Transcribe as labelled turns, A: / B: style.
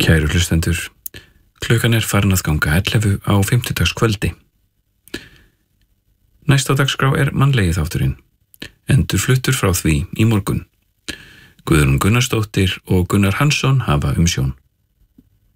A: Kæru hlustendur, klukkan farin að ganga 11 á fimmtudagskvöldi. Næst á dagskrá mannlegi þátturinn, endurfluttur frá því í morgun. Guðrún Gunnarsdóttir og Gunnar Hansson hafa umsjón.